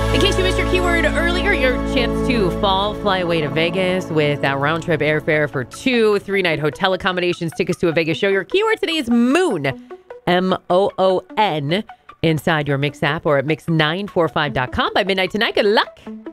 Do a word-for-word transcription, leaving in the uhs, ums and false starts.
In case you missed your keyword earlier, your chance to fall, fly away to Vegas with that round trip airfare for two three night hotel accommodations, tickets to a Vegas show. Your keyword today is moon, M O O N, inside your Mix app or at mix nine four five dot com by midnight tonight. Good luck.